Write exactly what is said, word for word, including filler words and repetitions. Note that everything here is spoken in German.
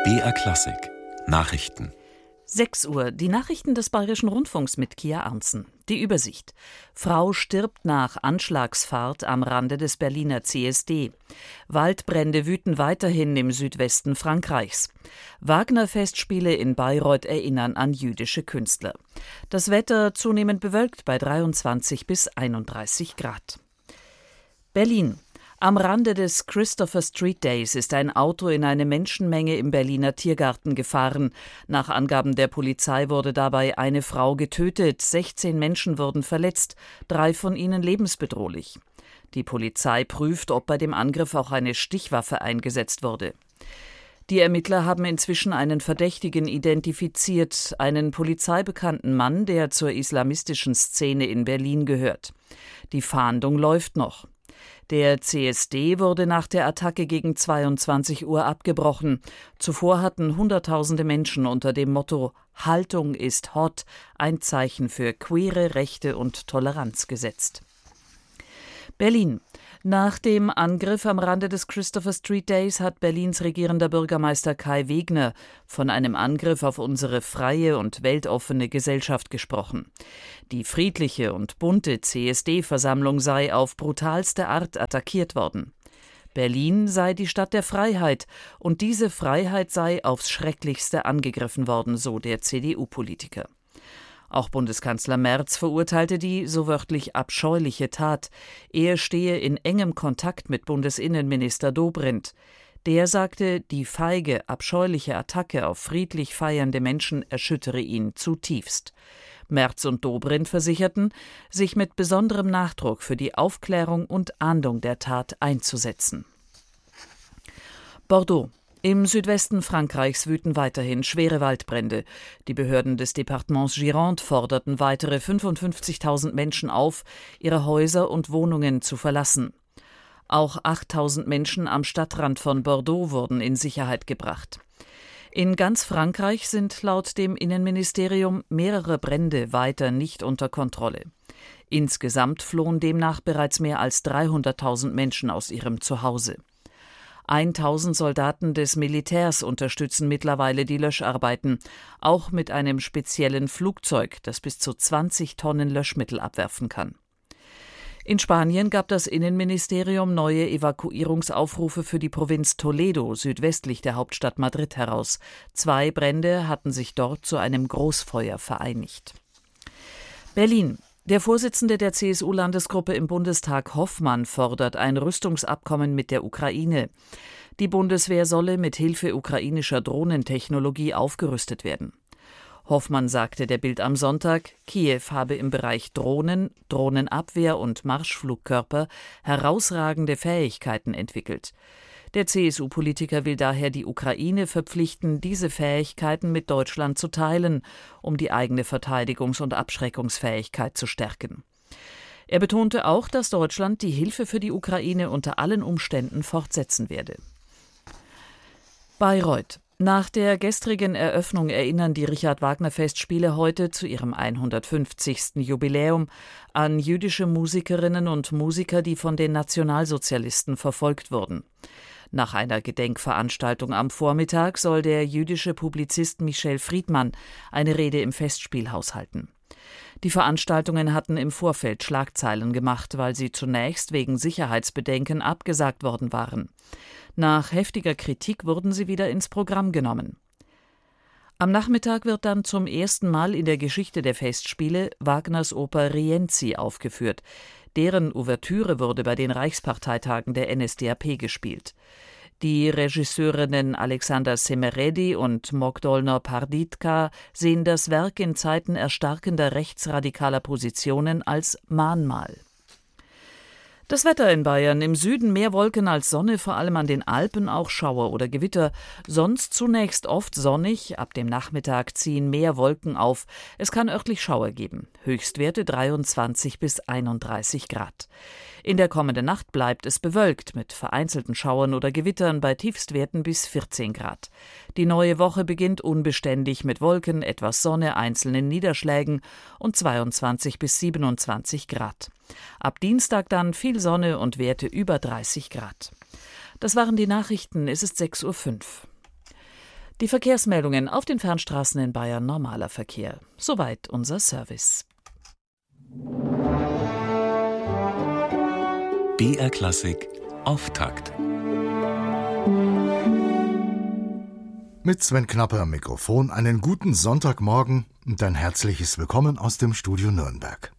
B R Klassik Nachrichten. sechs Uhr, die Nachrichten des Bayerischen Rundfunks mit Kia Arntzen. Die Übersicht. Frau stirbt nach Anschlagsfahrt am Rande des Berliner C S D. Waldbrände wüten weiterhin im Südwesten Frankreichs. Wagner-Festspiele in Bayreuth erinnern an jüdische Künstler. Das Wetter zunehmend bewölkt bei dreiundzwanzig bis einunddreißig Grad. Berlin. Am Rande des Christopher Street Days ist ein Auto in eine Menschenmenge im Berliner Tiergarten gefahren. Nach Angaben der Polizei wurde dabei eine Frau getötet, sechzehn Menschen wurden verletzt, drei von ihnen lebensbedrohlich. Die Polizei prüft, ob bei dem Angriff auch eine Stichwaffe eingesetzt wurde. Die Ermittler haben inzwischen einen Verdächtigen identifiziert, einen polizeibekannten Mann, der zur islamistischen Szene in Berlin gehört. Die Fahndung läuft noch. Der C S D wurde nach der Attacke gegen zweiundzwanzig Uhr abgebrochen. Zuvor hatten Hunderttausende Menschen unter dem Motto »Haltung ist hot« ein Zeichen für queere Rechte und Toleranz gesetzt. Berlin. Nach dem Angriff am Rande des Christopher Street Days hat Berlins regierender Bürgermeister Kai Wegner von einem Angriff auf unsere freie und weltoffene Gesellschaft gesprochen. Die friedliche und bunte C S D-Versammlung sei auf brutalste Art attackiert worden. Berlin sei die Stadt der Freiheit und diese Freiheit sei aufs Schrecklichste angegriffen worden, so der C D U-Politiker. Auch Bundeskanzler Merz verurteilte die, so wörtlich, abscheuliche Tat. Er stehe in engem Kontakt mit Bundesinnenminister Dobrindt. Der sagte, die feige, abscheuliche Attacke auf friedlich feiernde Menschen erschüttere ihn zutiefst. Merz und Dobrindt versicherten, sich mit besonderem Nachdruck für die Aufklärung und Ahndung der Tat einzusetzen. Bordeaux. Im Südwesten Frankreichs wüten weiterhin schwere Waldbrände. Die Behörden des Departements Gironde forderten weitere fünfundfünfzigtausend Menschen auf, ihre Häuser und Wohnungen zu verlassen. Auch achttausend Menschen am Stadtrand von Bordeaux wurden in Sicherheit gebracht. In ganz Frankreich sind laut dem Innenministerium mehrere Brände weiter nicht unter Kontrolle. Insgesamt flohen demnach bereits mehr als dreihunderttausend Menschen aus ihrem Zuhause. tausend Soldaten des Militärs unterstützen mittlerweile die Löscharbeiten, auch mit einem speziellen Flugzeug, das bis zu zwanzig Tonnen Löschmittel abwerfen kann. In Spanien gab das Innenministerium neue Evakuierungsaufrufe für die Provinz Toledo, südwestlich der Hauptstadt Madrid, heraus. Zwei Brände hatten sich dort zu einem Großfeuer vereinigt. Berlin. Der Vorsitzende der C S U-Landesgruppe im Bundestag, Hoffmann, fordert ein Rüstungsabkommen mit der Ukraine. Die Bundeswehr solle mit Hilfe ukrainischer Drohnentechnologie aufgerüstet werden. Hoffmann sagte der Bild am Sonntag, Kiew habe im Bereich Drohnen, Drohnenabwehr und Marschflugkörper herausragende Fähigkeiten entwickelt. Der C S U-Politiker will daher die Ukraine verpflichten, diese Fähigkeiten mit Deutschland zu teilen, um die eigene Verteidigungs- und Abschreckungsfähigkeit zu stärken. Er betonte auch, dass Deutschland die Hilfe für die Ukraine unter allen Umständen fortsetzen werde. Bayreuth. Nach der gestrigen Eröffnung erinnern die Richard-Wagner-Festspiele heute zu ihrem hundertfünfzigsten Jubiläum an jüdische Musikerinnen und Musiker, die von den Nationalsozialisten verfolgt wurden. Nach einer Gedenkveranstaltung am Vormittag soll der jüdische Publizist Michel Friedmann eine Rede im Festspielhaus halten. Die Veranstaltungen hatten im Vorfeld Schlagzeilen gemacht, weil sie zunächst wegen Sicherheitsbedenken abgesagt worden waren. Nach heftiger Kritik wurden sie wieder ins Programm genommen. Am Nachmittag wird dann zum ersten Mal in der Geschichte der Festspiele Wagners Oper Rienzi aufgeführt. Deren Ouvertüre wurde bei den Reichsparteitagen der N S D A P gespielt. Die Regisseurinnen Alexander Semeredi und Mogdolner Parditka sehen das Werk in Zeiten erstarkender rechtsradikaler Positionen als Mahnmal. Das Wetter in Bayern: im Süden mehr Wolken als Sonne, vor allem an den Alpen auch Schauer oder Gewitter. Sonst zunächst oft sonnig, ab dem Nachmittag ziehen mehr Wolken auf. Es kann örtlich Schauer geben. Höchstwerte dreiundzwanzig bis einunddreißig Grad. In der kommenden Nacht bleibt es bewölkt mit vereinzelten Schauern oder Gewittern bei Tiefstwerten bis vierzehn Grad. Die neue Woche beginnt unbeständig mit Wolken, etwas Sonne, einzelnen Niederschlägen und zweiundzwanzig bis siebenundzwanzig Grad. Ab Dienstag dann viel Sonne und Werte über dreißig Grad. Das waren die Nachrichten, es ist sechs Uhr fünf. Die Verkehrsmeldungen auf den Fernstraßen in Bayern, normaler Verkehr. Soweit unser Service. B R Klassik Auftakt. Mit Sven Knapper am Mikrofon einen guten Sonntagmorgen und ein herzliches Willkommen aus dem Studio Nürnberg.